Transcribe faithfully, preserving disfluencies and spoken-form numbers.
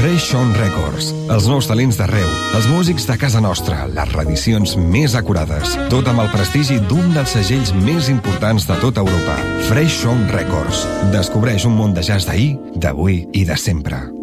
Fresh Sound Records. Els nous talents d'arreu, els músics de casa nostra, les reedicions més acurades, tot amb el prestigi d'un dels segells més importants de tota Europa. Fresh Sound Records. Descobreix un món de jazz d'ahir, d'avui i de sempre.